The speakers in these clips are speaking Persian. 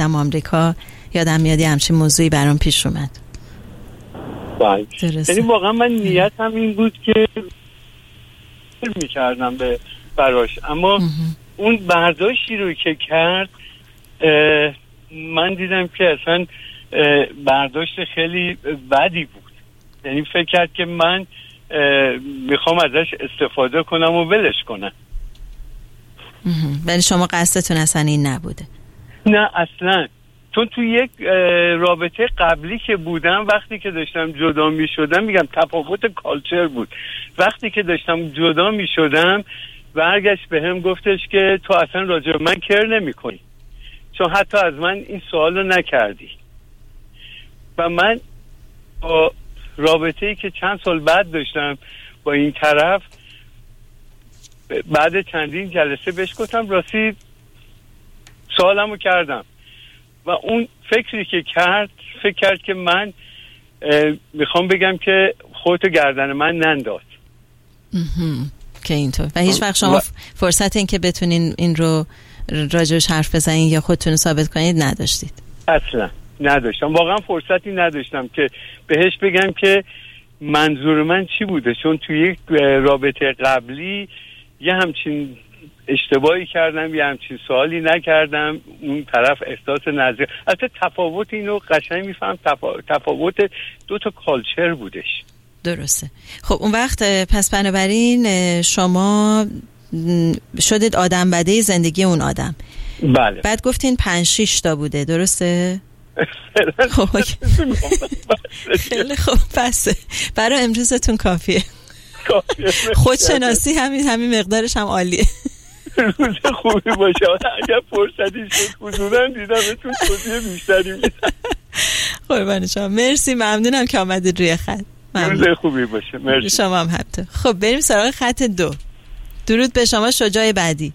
رفتم آمریکا یادم میاد همچین موضوعی برام پیش اومد. بله. یعنی واقعا من نیتم این بود که میکردم به براش، اما اون برداشتی رو که کرد من دیدم که اصلا برداشت خیلی بدی بود. یعنی فکر کرد که من میخوام ازش استفاده کنم و ولش کنم. ولی شما قصدتون اصلا این نبوده؟ نه اصلا. چون تو یک رابطه قبلی که بودم، وقتی که داشتم جدا می شدم، میگم تفاوت کالچر بود، وقتی که داشتم جدا می شدم برگشت به هم گفتش که تو اصلا راجع به من کر نمی کنی، چون حتی از من این سوال رو نکردی. و من با رابطه‌ای که چند سال بعد داشتم با این طرف، بعد چندین جلسه بهش گفتم راستی سوالمو کردم و اون فکری که کرد، فکر کرد که من میخوام بگم که خودتو گردن من ننداز. که اینطور. و هیچ وقت شما فرصت این که بتونین این رو راجعش حرف بزنین یا خودتون رو ثابت کنید نداشتید؟ اصلا نداشتم، واقعا فرصتی نداشتم که بهش بگم که منظور من چی بوده، چون توی یک رابطه قبلی یه همچین اشتباهی کردم، یه همچین سوالی نکردم، اون طرف احساس نزدیک. البته تفاوت اینو قشنگ میفهم، تفاوت دو تا کالچر بودش. درسته. خب اون وقت پس بنابراین شما شدید آدم بده زندگی اون آدم. بله. بعد گفتین 5-6 تا بوده، درسته؟ خب خیلی خوب، پس برای امروزتون کافیه. خودشناسی همین مقدارش هم عالیه. روز خوبی باشه. اگر فرصتی شد حضوراً دیدمتون توضیح بیشتری میدم. قربان شما، مرسی، ممنونم که آمدید روی خط. روز خوبی باشه. مرسی. شما هم همینطور. خب بریم سراغ خط 2. درود به شما شجاع بعدی.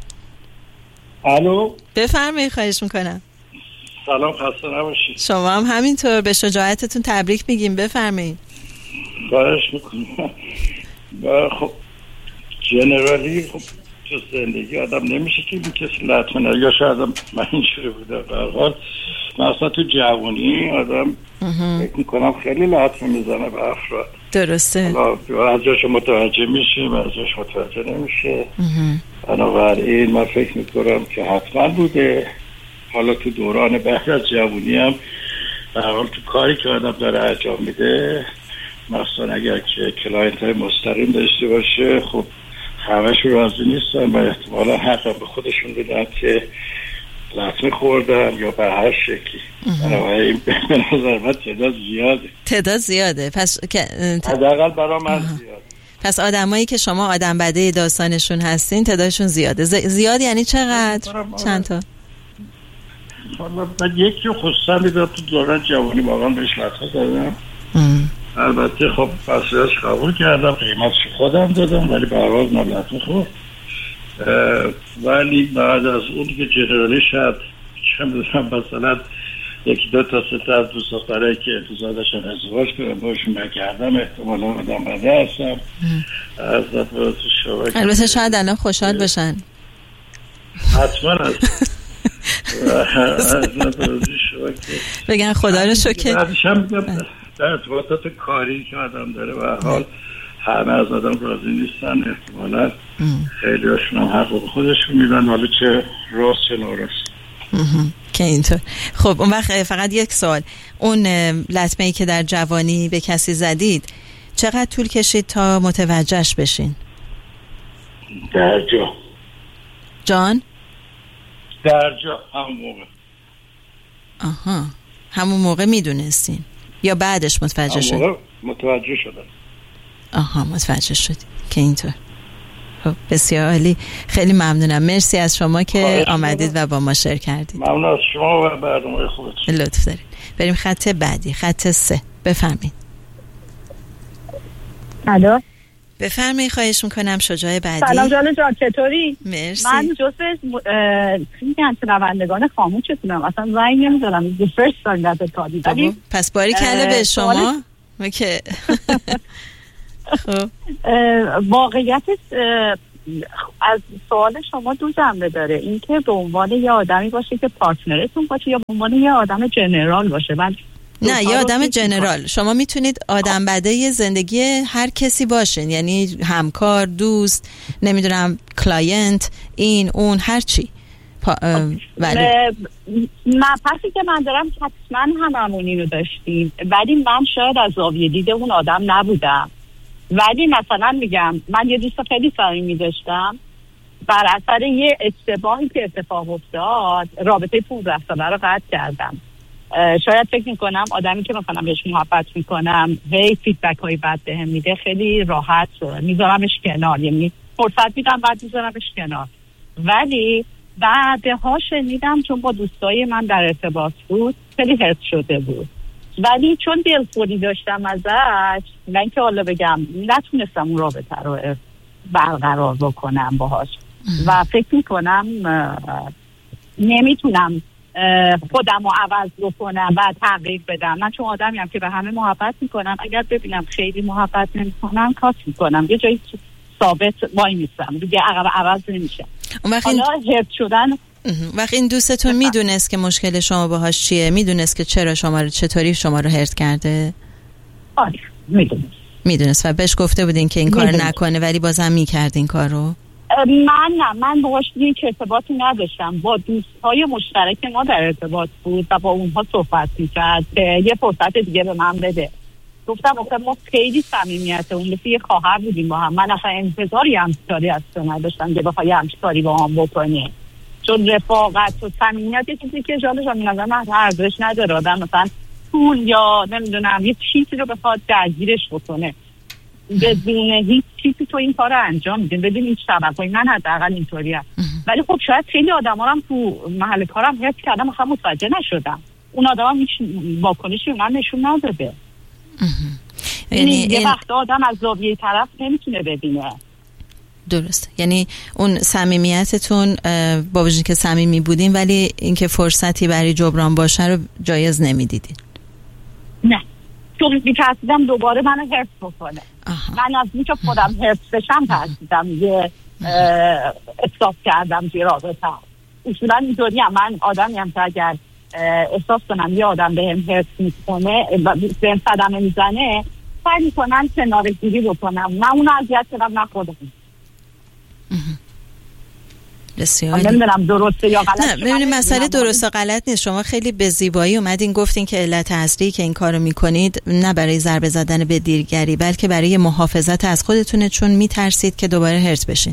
الو، بفرمایید، خواهش میکنم. سلام، خسته نباشید. شما هم همینطور، به شجاعتتون تبریک میگیم. بفرمایید. خواهش میکنم. خب جنرالی خب تو زندگی آدم نمیشه که بی کسی لطمه، یا شاید من اینجوری بوده. به هر حال مثلا تو جوانی آدم فکر میکنم خیلی لطمه میزنه به افراد. درسته. حالا از جاش متوجه میشه و از جاش متوجه نمیشه. بنابراین من فکر میکنم که حتما بوده. حالا تو دوران بعد از جوانی هم به هر حال تو کاری که آدم داره انجام میده، مثلا اگر که کلاینت های مستقیم داشته باشه، خب همه‌شون راضی نیستن و احتمالا حقا به خودشون بدن که لطمه خوردن یا به هر شکلی. بنابراین به نظر من تعداد زیاده. پس حداقل برای من زیاده. پس آدمایی که شما آدم بده داستانشون هستین تعدادشون زیاده. زیاد یعنی چقدر؟ چند تا؟ حالا من یکی خصوصا میدونم تو دوران جوانی واقعا بهش لطمه زدم. البته خب پسش قبول کردم، قیمتش خودم دادم، ولی به هر حال لطمه خورد. ولی بعد از اون که جنرالی شد چه میدونم مثلا 1-2 تا 3 تا از دوست دخترایی که انتظارشون ازدواج کنم باشون نکردم، احتمالا آدم بده هستم. البته شاید الان خوشحال باشن. حتما هست. بگن خدا رو شکر. بعدش هم در ارتباطات کاری که آدم داره و حال همه از آدم راضی نیستن، احتمالا خیلی هاشون هم حق به خودشون میدن، حالا چه راست چه ناراست. که اینطور. خب اون وقت فقط یک سوال، اون لطمه‌ای که در جوانی به کسی زدید چقدر طول کشید تا متوجهش بشین؟ در جان؟ در جا همون موقع. آها، همون موقع میدونستین یا بعدش متوجه شد؟ همون موقع متوجه شدم. آها، متوجه شدید که اینطور. خب بسیار عالی، خیلی ممنونم، مرسی از شما که آمدید و با ما شیر کردید. ممنون از شما و برنامه خودتون. لطف دارید. بریم خط بعدی، خط 3. بفرمایید. الو، بفرمایید، خواهش میکنم. شجاع بعدی. سلام جان، چطوری؟ مرسی. من جزو شنوندگان خاموشتونم، اصلا زنگ نمی‌زنم. The first time that I called you. پس باریکلا به شما. اوکی. خب واقعیتش از سوال شما دو جنبه داره، اینکه به عنوان یه آدمی باشه که پارتنرتون باشه یا به عنوان یه آدم جنرال باشه. نه، یه آدم جنرال. شما میتونید آدم بده زندگی هر کسی باشین، یعنی همکار، دوست، نمیدونم کلاینت، این اون هر چی. مبحثی که من دارم حتما هممون اینو داشتیم، ولی من شاید از زاویه دید اون آدم نبودم. ولی مثلا میگم من یه دوست خیلی صمیمی داشتم، بر اثر یه اشتباهی که اتفاق افتاد رابطه 15 ساله رو قطع کردم. شاید فکر میکنم آدمی که مثلا بهش محبت میکنم هی فیدبک های بد بهم میده خیلی راحت میذارمش کنار، یعنی فرصت میدم بعد میذارمش کنار. ولی بعدها شنیدم چون با دوستای من در ارتباط بود خیلی حرص شده بود، ولی چون دلخوری داشتم ازش، من که حالا بگم نتونستم اون رابطه رو برقرار بکنم باهاش و فکر میکنم نمیتونم خودم رو عوض بکنم و تغییر بدم. من چون آدمی هم که به همه محبت میکنم، اگر ببینم خیلی محبت نمیکنم کات میکنم، یه جایی ثابت وای میستم دیگه، عوض نمیشه. حالا هرت شدن وقت این دوستتون میدونست که مشکل شما باهاش چیه؟ میدونست که چطوری شما رو هرت کرده؟ آره میدونست و بهش گفته بودین که این کار نکنه ولی بازم میکرد این کار رو؟ من باهاش هیچ ارتباطی نداشتم، با دوستای مشترک ما در ارتباط بود و با اونها صحبت میکرد که یه فرصت دیگه به من بده. گفتم ما خیلی صمیمیت اون مثل یه خواهر بودیم با هم، من اصلا انتظاری همکاری از تو نداشتم که بخوای همکاری با هم بکنی، چون رفاقت و صمیمیت یه چیزی که جالش هم نظر من ارزش نداره آدم مثلا پول یا نمیدونم یه چیزی رو بخواد درگیرش بکنه بدون هیچ چیزی تو این کار رو انجام میدین بدون هیچ سبب. من حداقل اینطوریم، ولی خب شاید خیلی آدما رو هم تو محل کارم حس کردم مثلا متوجه نشدم، اون آدم هم هیچ واکنشی من نشون نداده. یعنی یه وقت آدم از زاویه طرف نمیتونه ببینه. درست، یعنی اون صمیمیتتون با وجودی که صمیمی بودین ولی اینکه فرصتی برای جبران باشه رو جایز نمیدیدین؟ نه، چون می‌ترسیدم دوباره منو حرف بکنه. من از اینکه خودم حرف بشم ترسیدم، یه احساس کردم توی رابطه. اصولا اینطوری هم من آدمی هم که اگر احساس کنم یه آدم بهم حرف میکنه بهم صدمه میزنه سعی میکنم کناره‌گیری بکنم، نه اون اذیت کنم نه خودم. بسیار نمیدونم درسته یا غلط. نه ببینید مسئله درست و غلط نیست. شما خیلی به زیبایی اومدین گفتین که علت اصلی که این کارو میکنید نه برای ضربه زدن به دیگری بلکه برای محافظت از خودتونه، چون میترسید که دوباره هرت بشین.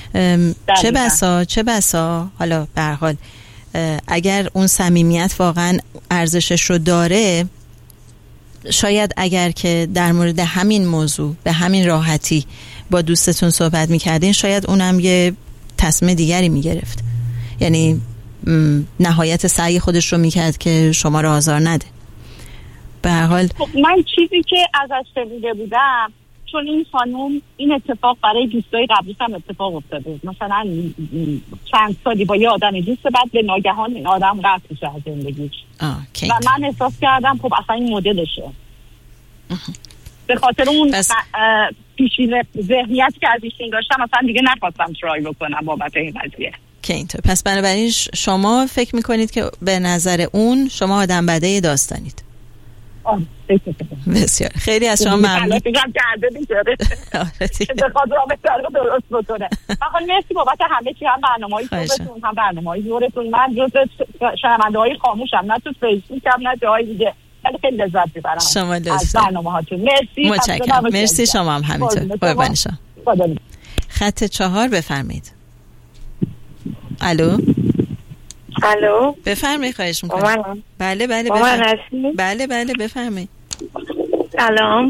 چه بسا حالا به هر حال اگر اون صمیمیت واقعا ارزشش رو داره، شاید اگر که در مورد همین موضوع به همین راحتی با دوستتون صحبت میکردین شاید اونم یه تصمیم دیگری میگرفت، یعنی نهایت سعی خودش رو میکرد که شما رو آزار نده. به هر حال من چیزی که ازش شنیده بودم، چون این خانوم این اتفاق برای دوستای قبلیش هم اتفاق افتاده، مثلا چند سالی با یه آدم دوست بعد به ناگهان این آدم قطع میشه از زندگیش و من احساس کردم خب اصلا این مدلشه. به خاطر اون پیشین ذهنیتی که از ایشون داشتم مثلا دیگه نخواستم ترای بکنم بابت این قضیه. که اینطور پس بنابراین شما فکر میکنید که به نظر اون شما آدم بده داستانید؟ بسیار خیلی از شما ممنون. مرسی بابت همه چی، هم برنامه‌های صبحتون هم برنامه‌های ظهرتون. من جز شنونده‌های خاموشم، نه تو فیسبوک هم نه جای دیگه، ولی خیلی لذت می‌برم شما از برنامه‌هاتون. مرسی. متشکرم. مرسی شما هم همینطور. قربان شما. خط 4 بفرمایید. الو بفرمایید. خواهش میکنم. بله بفرمایید. سلام.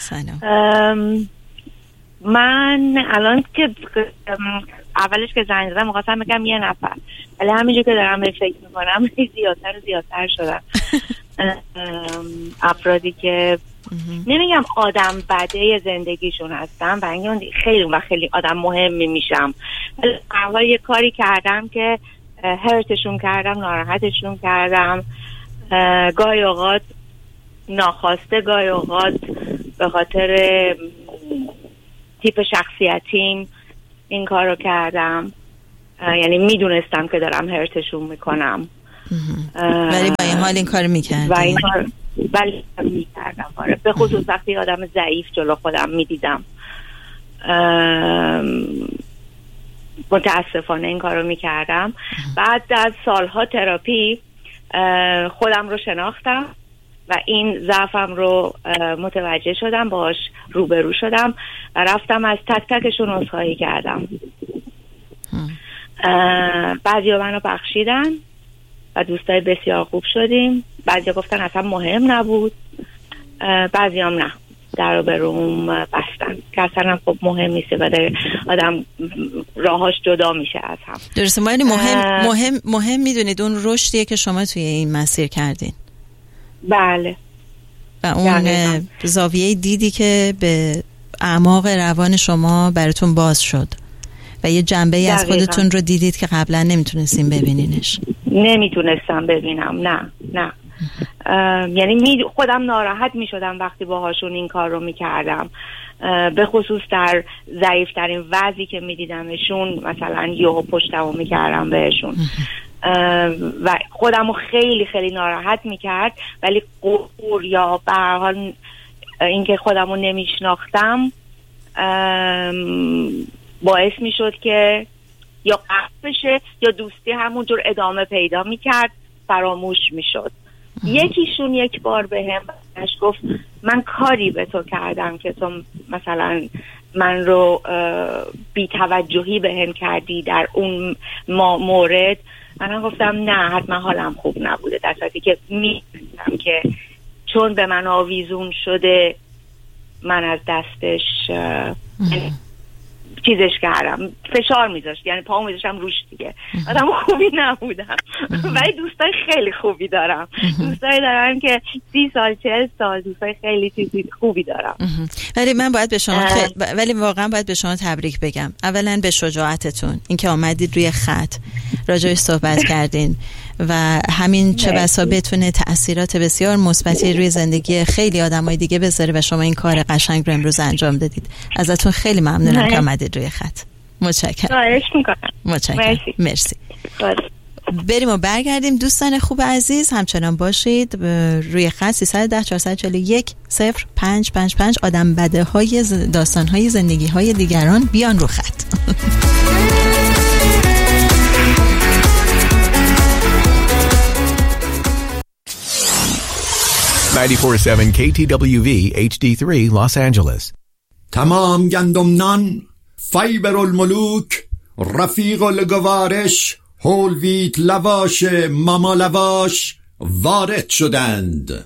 من الان که اولش که زنگ زدم می‌خواستم بگم یه نفر، ولی همینجور که دارم فکر میکنم زیادتر شدن افرادی که نمیگم آدم بده زندگیشون هستم و اینکه خیلی آدم مهمی میشم، ولی یه کاری کردم که هرتشون کردم، ناراحتشون کردم، گاهی اوقات ناخواسته، گاهی اوقات به خاطر تیپ شخصیتیم این کارو کردم، یعنی میدونستم که دارم هرتشون میکنم ولی با این حال این کار میکردم و این کار ولی میکردم. آره، به خصوص وقتی آدم ضعیف جلو خودم میدیدم متاسفانه این کارو میکردم. بعد از سالها تراپی خودم رو شناختم و این ضعفم رو متوجه شدم، باهاش روبرو شدم و رفتم از تک تکشون عذرخواهی کردم. بعضیا منو بخشیدن و دوستای بسیار خوب شدیم، بعضیا گفتن اصلا مهم نبود، بعضیام نه، در رو به روم بستن که اصلا خب مهم نیسته و آدم راهاش جدا میشه از هم. درسته، ما مهم میدونید اون رشدیه که شما توی این مسیر کردین. بله. و اون زاویه دیدی که به اعماق روان شما براتون باز شد و یه جنبه‌ای از خودتون رو دیدید که قبلا نمیتونستین ببینینش. نمیتونستم ببینم، نه. یعنی خودم ناراحت میشدم وقتی باهاشون این کار رو میکردم، به خصوص در ضعیفترین وضعی که میدیدمشون، مثلا یهو پشتمو میکردم بهشون و خودمو خیلی خیلی ناراحت میکرد. ولی قهر یا به هر حال اینکه خودمو نمیشناختم باعث میشد که یا قطع بشه یا دوستی همونجور ادامه پیدا میکرد، فراموش میشد. یکیشون یک بار بهم گفت من کاری به تو کردم که تو مثلا من رو بی توجهی بهم کردی در اون مورد. من گفتم نه، حتما حالم خوب نبوده، در صورتی که میدونم که چون به من آویزون شده من از دستش چیزش کردم، فشار میذاشت، یعنی پاهم میذاشتم روش دیگه. آدم خوبی نبودم ولی دوستای خیلی خوبی دارم، دوستای دارم که 30 سال 40 سال دوستای خیلی خوبی دارم. ولی من باید به شما ولی واقعا باید به شما تبریک بگم. اولا به شجاعتتون، اینکه آمدید روی خط راجعش صحبت کردین و همین چه بسا بتونه تأثیرات بسیار مثبتی روی زندگی خیلی آدمای دیگه بذاره و شما این کار قشنگ رو امروز انجام دادید. ازتون خیلی ممنونم که آمدید روی خط. متشکرم. مرسی. بریم و برگردیم. دوستان خوب عزیز همچنان باشید روی خط 310 441 0555. آدم بده های داستان های زندگی های دیگران بیان رو خط. 94.7 KTWV HD3 Los Angeles. تمام گندمنان، فیبر الملوک، رفیق الگوارش، هول ویت لواش، ماما لواش وارد شدند.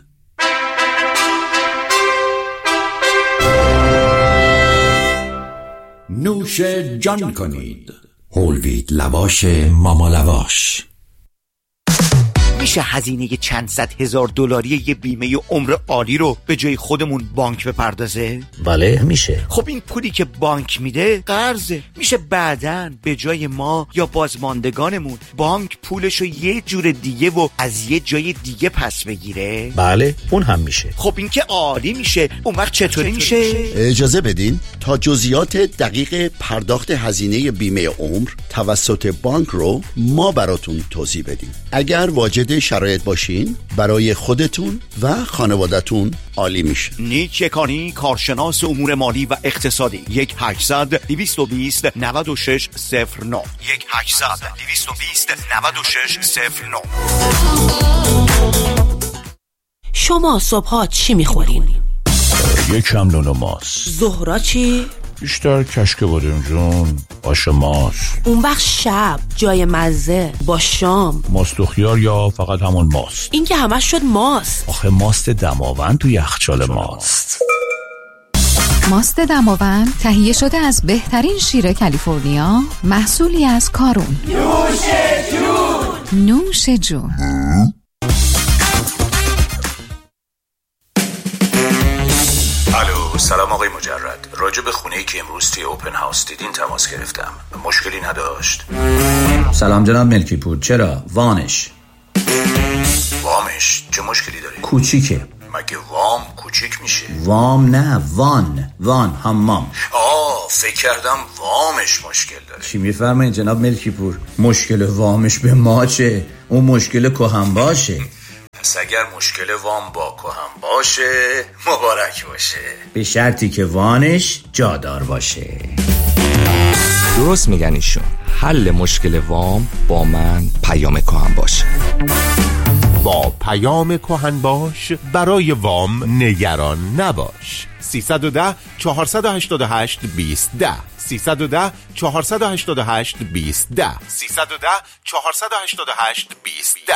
نوش جان کنید. هول ویت لواش، ماما لواش. میشه هزینه چند صد هزار دلاری یه بیمه عمر عالی رو به جای خودمون بانک بپردازه؟ بله میشه. خب این پولی که بانک میده قرضه، میشه بعداً به جای ما یا بازماندگانمون بانک پولشو یه جور دیگه و از یه جای دیگه پس بگیره؟ بله اون هم میشه. خب این که عالی میشه. اون وقت چطوری میشه؟ اجازه بدین تا جزئیات دقیق پرداخت هزینه بیمه عمر توسط بانک رو ما براتون توضیح بدیم. اگر واجد شرایط باشین برای خودتون و خانوادتون عالی میشه. نیک یکانی، کارشناس امور مالی و اقتصادی. 1-800-220-9609 1-800-220-9609. شما صبحا چی میخورین؟ یکم نون و ماست. ظهرا چی؟ بیشتر کشک بادم جون، آش ماست. اون وقت شب جای مزه با شام ماست و خیار یا فقط همون ماست؟ این که همش شد ماست. آخه ماست دماوند تو یخچال ماست. ماست دماوند تهیه شده از بهترین شیر کالیفرنیا، محصولی از کارون. نوش جون. الو، سلام آقای مجرد. راجع به خونه‌ای که امروز توی اوپن هاوس دیدین تماس گرفتم. مشکلی نداشت؟ سلام جناب ملکی پور. چرا؟ وامش چه مشکلی داره؟ کوچیکه. مگه وام کوچیک میشه؟ وام نه، وان حمام. فکر کردم وامش مشکل داره. چی میفرمایید جناب ملکی پور؟ مشکل وامش به ما چه؟ اون مشکل کهن باشه. پس اگر مشکل وام با کهن باشه مبارک باشه، به شرطی که وانش جادار باشه. درست میگن ایشون. حل مشکل وام با من پیام کهن باش. با پیام کهن باش برای وام نگران نباش. 310 488 2010 310 488 2010 310 488 2010.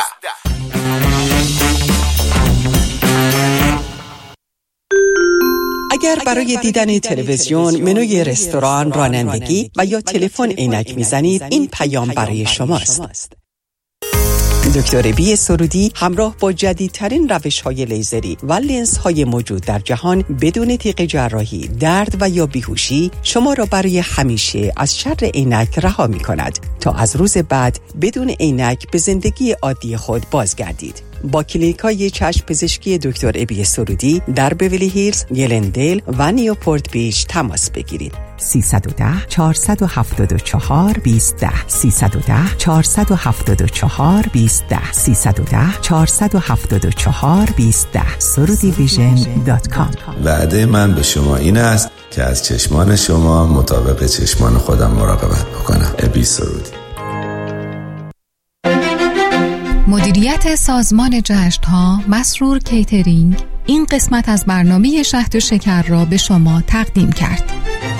اگر برای دیدن تلویزیون، منوی رستوران، رانندگی و یا تلفن عینک میزنید، این پیام برای شماست. دکتر بی سرودی همراه با جدیدترین روش‌های لیزری و لنزهای موجود در جهان بدون تیغ جراحی، درد و یا بیهوشی شما را برای همیشه از شر عینک رها می‌کند تا از روز بعد بدون عینک به زندگی عادی خود بازگردید. با کلینیک‌های چشم پزشکی دکتر ابی سرودی در بیولی هیلز، گلندیل و نیوپورت بیچ تماس بگیرید. 310 474 2010 310 474 2010 310 474 2010 surudivision.com. وعده من به شما این است که از چشمان شما مطابق چشمان خودم مراقبت بکنم. ابی سرودی. مدیریت سازمان جشن‌ها مسرور کیترینگ این قسمت از برنامه شهد و شکر را به شما تقدیم کرد.